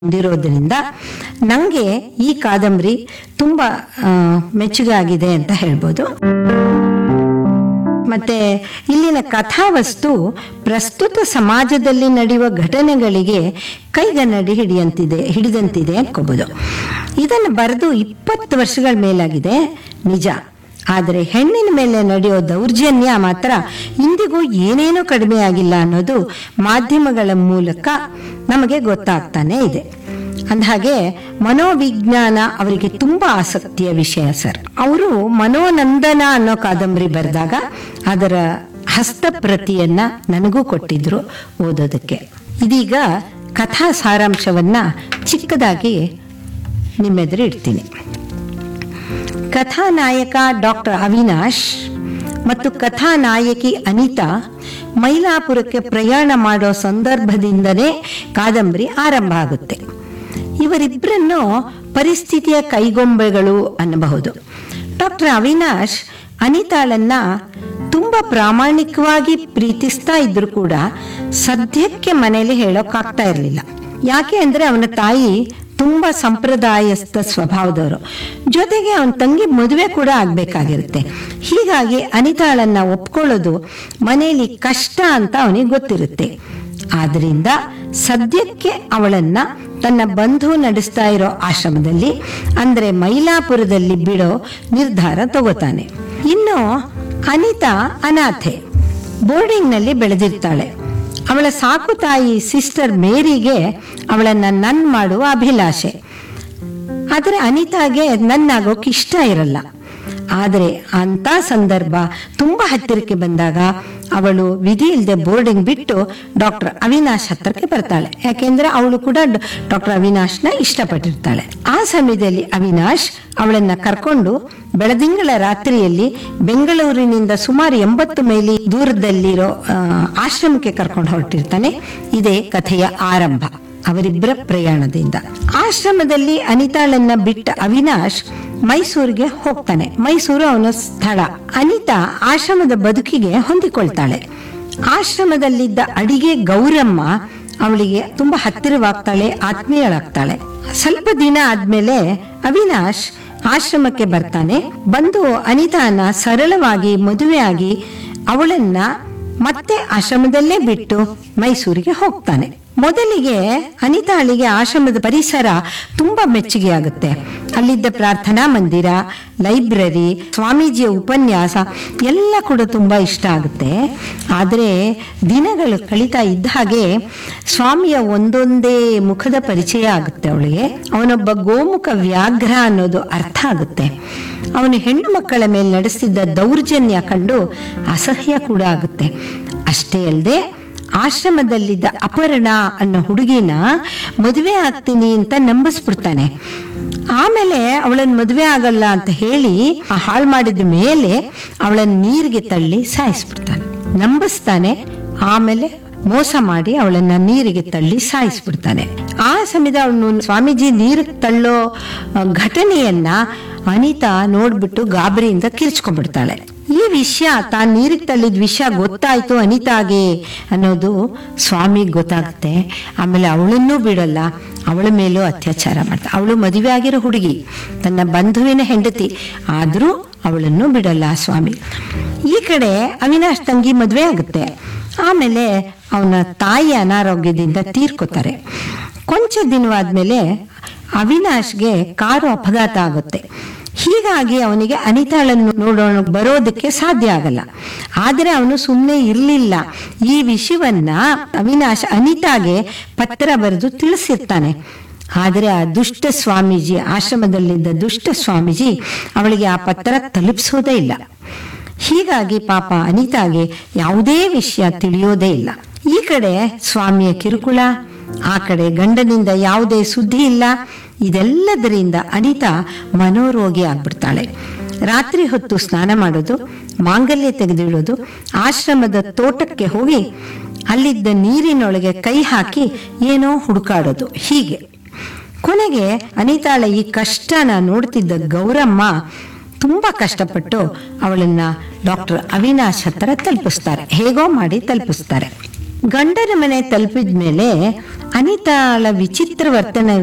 ಹೊಂದಿರೋದ್ರಿಂದ ನನಗೆ ಈ ಕಾದಂಬರಿ ತುಂಬ ಮೆಚ್ಚುಗೆ ಆಗಿದೆ ಅಂತ ಹೇಳ್ಬೋದು. ಮತ್ತೆ ಇಲ್ಲಿನ ಕಥಾವಸ್ತು ಪ್ರಸ್ತುತ ಸಮಾಜದಲ್ಲಿ ನಡೆಯುವ ಘಟನೆಗಳಿಗೆ ಕೈಗನ್ನಡಿ ಹಿಡಿದಂತಿದೆ ಅನ್ಕೋಬಹುದು. ಇದನ್ನು ಬರೆದು 20 ವರ್ಷಗಳ ಮೇಲಾಗಿದೆ ನಿಜ. ಆದರೆ ಹೆಣ್ಣಿನ ಮೇಲೆ ನಡೆಯೋ ದೌರ್ಜನ್ಯ ಮಾತ್ರ ಇಂದಿಗೂ ಏನೇನೂ ಕಡಿಮೆ ಆಗಿಲ್ಲ ಅನ್ನೋದು ಮಾಧ್ಯಮಗಳ ಮೂಲಕ ನಮಗೆ ಗೊತ್ತಾಗ್ತಾನೆ ಇದೆ. ಅಂದಹಾಗೆ ಮನೋವಿಜ್ಞಾನ ಅವರಿಗೆ ತುಂಬಾ ಆಸಕ್ತಿಯ ವಿಷಯ ಸರ್. ಅವರು ಮನೋನಂದನ ಅನ್ನೋ ಕಾದಂಬರಿ ಬರೆದಾಗ ಅದರ ಹಸ್ತಪ್ರತಿಯನ್ನ ನನಗೂ ಕೊಟ್ಟಿದ್ರು ಓದೋದಕ್ಕೆ. ಇದೀಗ ಕಥಾ ಸಾರಾಂಶವನ್ನ ಚಿಕ್ಕದಾಗಿ ನಿಮ್ಮೆದುರು ಇಡ್ತೀನಿ. ಕಥಾನಾಯಕ ಡಾಕ್ಟರ್ ಅವಿನಾಶ್ ಮತ್ತು ಕಥಾನಾಯಕಿ ಅನಿತಾ ಮೈಲಾಪುರಕ್ಕೆ ಪ್ರಯಾಣ ಮಾಡೋ ಸಂದರ್ಭದಿಂದನೇ ಕಾದಂಬರಿ ಆರಂಭ ಆಗುತ್ತೆ. ಇವರಿಬ್ಬರನ್ನು ಪರಿಸ್ಥಿತಿಯ ಕೈಗೊಂಬೆಗಳು ಅನ್ನಬಹುದು. ಡಾಕ್ಟರ್ ಅವಿನಾಶ್ ಅನಿತಾಳನ್ನ ತುಂಬಾ ಪ್ರಾಮಾಣಿಕವಾಗಿ ಪ್ರೀತಿಸ್ತಾ ಇದ್ರು ಕೂಡ ಸದ್ಯಕ್ಕೆ ಮನೆಯಲ್ಲಿ ಹೇಳೋಕ್ಕಾಗ್ತಾ ಇರಲಿಲ್ಲ. ಯಾಕೆ ಅಂದ್ರೆ ಅವನ ತಾಯಿ ತುಂಬಾ ಸಂಪ್ರದಾಯಸ್ಥ ಸ್ವಭಾವದವರು, ಜೊತೆಗೆ ಅವನ ತಂಗಿ ಮದುವೆ ಕೂಡ ಆಗ್ಬೇಕಾಗಿರುತ್ತೆ. ಹೀಗಾಗಿ ಅನಿತಾಳನ್ನ ಒಪ್ಕೊಳ್ಳೋದು ಮನೆಯಲ್ಲಿ ಕಷ್ಟ ಅಂತ ಅವನಿಗೆ ಗೊತ್ತಿರುತ್ತೆ. ಆದ್ರಿಂದ ಸದ್ಯಕ್ಕೆ ಅವಳನ್ನ ತನ್ನ ಬಂಧು ನಡೆಸ್ತಾ ಇರೋ ಆಶ್ರಮದಲ್ಲಿ ಅಂದ್ರೆ ಮೈಲಾಪುರದಲ್ಲಿ ಬಿಡೋ ನಿರ್ಧಾರ ತಗೋತಾನೆ. ಇನ್ನು ಅನಿತಾ ಅನಾಥೆ, ಬೋರ್ಡಿಂಗ್ನಲ್ಲಿ ಬೆಳೆದಿರ್ತಾಳೆ. ಅವಳ ಸಾಕು ತಾಯಿ ಸಿಸ್ಟರ್ ಮೇರಿಗೆ ಅವಳನ್ನ ನನ್ ಮಾಡುವ ಅಭಿಲಾಷೆ. ಆದರೆ ಅನಿತಾಗೆ ನನ್ನಾಗೋಕೆ ಇಷ್ಟ ಇರಲ್ಲ. ಆದರೆ ಅಂತ ಸಂದರ್ಭ ತುಂಬಾ ಹತ್ತಿರಕ್ಕೆ ಬಂದಾಗ ಅವಳು ವಿಧಿ ಇಲ್ಲದೆ ಬೋರ್ಡಿಂಗ್ ಬಿಟ್ಟು ಡಾಕ್ಟರ್ ಅವಿನಾಶ್ ಹತ್ರಕ್ಕೆ ಬರ್ತಾಳೆ. ಯಾಕೆಂದ್ರೆ ಅವಳು ಕೂಡ ಡಾಕ್ಟರ್ ಅವಿನಾಶ್ನ ಇಷ್ಟಪಟ್ಟಿರ್ತಾಳೆ. ಆ ಸಮಯದಲ್ಲಿ ಅವಿನಾಶ್ ಅವಳನ್ನ ಕರ್ಕೊಂಡು ಬೆಳದಿಂಗಳ ರಾತ್ರಿಯಲ್ಲಿ ಬೆಂಗಳೂರಿನಿಂದ ಸುಮಾರು 80 ಮೈಲಿ ದೂರದಲ್ಲಿರೋ ಆಶ್ರಮಕ್ಕೆ ಕರ್ಕೊಂಡು ಹೊರಟಿರ್ತಾನೆ. ಇದೇ ಕಥೆಯ ಆರಂಭ ಅವರಿಬ್ಬರ ಪ್ರಯಾಣದಿಂದ. ಆಶ್ರಮದಲ್ಲಿ ಅನಿತಾಳನ್ನ ಬಿಟ್ಟ ಅವಿನಾಶ್ ಮೈಸೂರಿಗೆ ಹೋಗ್ತಾನೆ. ಮೈಸೂರು ಅವನ ಸ್ಥಳ. ಅನಿತಾ ಆಶ್ರಮದ ಬದುಕಿಗೆ ಹೊಂದಿಕೊಳ್ತಾಳೆ. ಆಶ್ರಮದಲ್ಲಿದ್ದ ಅಡಿಗೆ ಗೌರಮ್ಮ ಅವಳಿಗೆ ತುಂಬಾ ಹತ್ತಿರವಾಗ್ತಾಳೆ, ಆತ್ಮೀಯಳಾಗ್ತಾಳೆ. ಸ್ವಲ್ಪ ದಿನ ಆದ್ಮೇಲೆ ಅವಿನಾಶ್ ಆಶ್ರಮಕ್ಕೆ ಬರ್ತಾನೆ. ಬಂದು ಅನಿತಾನ ಸರಳವಾಗಿ ಮದುವೆಯಾಗಿ ಅವಳನ್ನ ಮತ್ತೆ ಆಶ್ರಮದಲ್ಲೇ ಬಿಟ್ಟು ಮೈಸೂರಿಗೆ ಹೋಗ್ತಾನೆ. ಮೊದಲಿಗೆ ಅನಿತಾಳಿಗೆ ಆಶ್ರಮದ ಪರಿಸರ ತುಂಬಾ ಮೆಚ್ಚುಗೆ ಆಗುತ್ತೆ. ಅಲ್ಲಿದ್ದ ಪ್ರಾರ್ಥನಾ ಮಂದಿರ, ಲೈಬ್ರರಿ, ಸ್ವಾಮೀಜಿಯ ಉಪನ್ಯಾಸ ಎಲ್ಲ ಕೂಡ ತುಂಬಾ ಇಷ್ಟ ಆಗುತ್ತೆ. ಆದರೆ ದಿನಗಳು ಕಳೀತಾ ಇದ್ದ ಹಾಗೆ ಸ್ವಾಮಿಯ ಒಂದೊಂದೇ ಮುಖದ ಪರಿಚಯ ಆಗುತ್ತೆ ಅವಳಿಗೆ. ಅವನೊಬ್ಬ ಗೋಮುಖ ವ್ಯಾಘ್ರ ಅನ್ನೋದು ಅರ್ಥ ಆಗುತ್ತೆ. ಅವನು ಹೆಣ್ಣು ಮಕ್ಕಳ ಮೇಲೆ ನಡೆಸಿದ್ದ ದೌರ್ಜನ್ಯ ಕಂಡು ಅಸಹ್ಯ ಕೂಡ ಆಗುತ್ತೆ. ಅಷ್ಟೇ ಅಲ್ಲದೆ ಆಶ್ರಮದಲ್ಲಿದ್ದ ಅಪರ್ಣ ಅನ್ನೋ ಹುಡುಗಿನ ಮದುವೆ ಆಗ್ತೀನಿ ಅಂತ ನಂಬಿಸ್ಬಿಡ್ತಾನೆ. ಆಮೇಲೆ ಅವಳನ್ನ ಮದುವೆ ಆಗಲ್ಲ ಅಂತ ಹೇಳಿ ಹಾಳು ಮಾಡಿದ ಮೇಲೆ ಅವಳನ್ನ ನೀರಿಗೆ ತಳ್ಳಿ ಸಾಯಿಸ್ಬಿಡ್ತಾನೆ. ನಂಬಿಸ್ತಾನೆ, ಆಮೇಲೆ ಮೋಸ ಮಾಡಿ ಅವಳನ್ನ ನೀರಿಗೆ ತಳ್ಳಿ ಸಾಯಿಸ್ಬಿಡ್ತಾನೆ. ಆ ಸಮಯದ ಅವನು ಸ್ವಾಮೀಜಿ ನೀರಿಗೆ ತಳ್ಳೋ ಘಟನೆಯನ್ನ ಅನಿತಾ ನೋಡ್ಬಿಟ್ಟು ಗಾಬರಿಯಿಂದ ಕಿರ್ಚ್ಕೊಂಡ್ಬಿಡ್ತಾಳೆ. ಈ ವಿಷಯ, ತಾನು ನೀರಿಗೆ ತಳ್ಳಿದ ವಿಷಯ ಗೊತ್ತಾಯ್ತು ಅನಿತಾಗೆ ಅನ್ನೋದು ಸ್ವಾಮಿಗೆ ಗೊತ್ತಾಗುತ್ತೆ. ಆಮೇಲೆ ಅವಳನ್ನೂ ಬಿಡಲ್ಲ, ಅವಳ ಮೇಲೂ ಅತ್ಯಾಚಾರ ಮಾಡ್ತಾಳೆ. ಅವಳು ಮದುವೆ ಆಗಿರೋ ಹುಡುಗಿ, ತನ್ನ ಬಂಧುವಿನ ಹೆಂಡತಿ, ಆದ್ರೂ ಅವಳನ್ನು ಬಿಡಲ್ಲ ಸ್ವಾಮಿ. ಈ ಕಡೆ ಅವಿನಾಶ್ ತಂಗಿ ಮದುವೆ ಆಗುತ್ತೆ. ಆಮೇಲೆ ಅವನ ತಾಯಿ ಅನಾರೋಗ್ಯದಿಂದ ತೀರ್ಕೋತಾರೆ. ಕೊಂಚ ದಿನವಾದ್ಮೇಲೆ ಅವಿನಾಶ್ಗೆ ಕಾರು ಅಪಘಾತ ಆಗುತ್ತೆ. ಹೀಗಾಗಿ ಅವನಿಗೆ ಅನಿತಾಳನ್ನು ನೋಡೋಣ ಬರೋದಕ್ಕೆ ಸಾಧ್ಯ ಆಗಲ್ಲ. ಆದರೆ ಅವನು ಸುಮ್ಮನೆ ಇರಲಿಲ್ಲ. ಈ ವಿಷಯವನ್ನ ಅವಿನಾಶ್ ಅನಿತಾಗೆ ಪತ್ರ ಬರೆದು ತಿಳಿಸಿರ್ತಾನೆ. ಆದರೆ ಆ ದುಷ್ಟ ಸ್ವಾಮೀಜಿ, ಆಶ್ರಮದಲ್ಲಿದ್ದ ದುಷ್ಟ ಸ್ವಾಮೀಜಿ ಅವಳಿಗೆ ಆ ಪತ್ರ ತಲುಪಿಸೋದೇ ಇಲ್ಲ. ಹೀಗಾಗಿ ಪಾಪ ಅನಿತಾಗೆ ಯಾವುದೇ ವಿಷಯ ತಿಳಿಯೋದೇ ಇಲ್ಲ. ಈ ಕಡೆ ಸ್ವಾಮಿಯ ಕಿರುಕುಳ, ಆ ಕಡೆ ಗಂಡನಿಂದ ಯಾವುದೇ ಸುದ್ದಿ ಇಲ್ಲ. ಇದೆಲ್ಲದರಿಂದ ಅನಿತಾ ಮನೋರೋಗಿ ಆಗ್ಬಿಡ್ತಾಳೆ. ರಾತ್ರಿ ಹೊತ್ತು ಸ್ನಾನ ಮಾಡೋದು, ಮಾಂಗಲ್ಯ ತೆಗೆದಿಡೋದು, ಆಶ್ರಮದ ತೋಟಕ್ಕೆ ಹೋಗಿ ಅಲ್ಲಿದ್ದ ನೀರಿನೊಳಗೆ ಕೈ ಹಾಕಿ ಏನೋ ಹುಡುಕಾಡೋದು, ಹೀಗೆ. ಕೊನೆಗೆ ಅನಿತಾಳ ಈ ಕಷ್ಟನ ನೋಡ್ತಿದ್ದ ಗೌರಮ್ಮ ತುಂಬಾ ಕಷ್ಟಪಟ್ಟು ಅವಳನ್ನ ಡಾಕ್ಟರ್ ಅವಿನಾಶ್ ಹತ್ರ ತಲುಪಿಸ್ತಾರೆ. ಹೇಗೋ ಮಾಡಿ ತಲುಪಿಸ್ತಾರೆ. ಗಂಡನ ಮನೆ ತಲುಪಿದ ಮೇಲೆ ಅನಿತಾಳ ವಿಚಿತ್ರ ವರ್ತನೆ